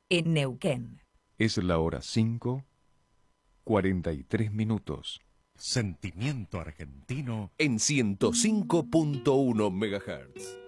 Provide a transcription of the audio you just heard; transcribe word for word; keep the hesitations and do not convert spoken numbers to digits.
en Neuquén. Es la hora cinco, cuarenta y tres minutos. Sentimiento argentino en ciento cinco punto uno megahertz.